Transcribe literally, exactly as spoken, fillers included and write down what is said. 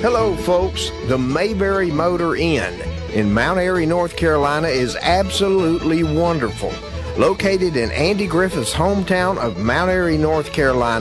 Hello, folks. The Mayberry Motor Inn in Mount Airy, North Carolina is absolutely wonderful. Located in Andy Griffith's hometown of Mount Airy, North Carolina,